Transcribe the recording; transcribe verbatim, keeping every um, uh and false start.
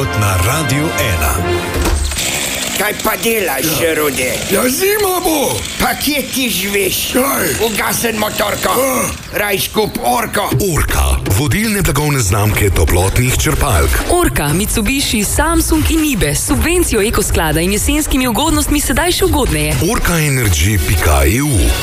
minut na Radiu ena. Kaj pa delaš, ja. Rudi? Ja, zima bo. Pa kje ti živiš? Kaj? Ugasen motorko. Ja. Raj skup Orko. Orka, vodilne blagovne znamke toplotnih črpalk. Orka, Mitsubishi, Samsung in Nibe s subvencijo ekosklada in jesenskimi ugodnostmi sedaj še ugodneje. orka energy pika e u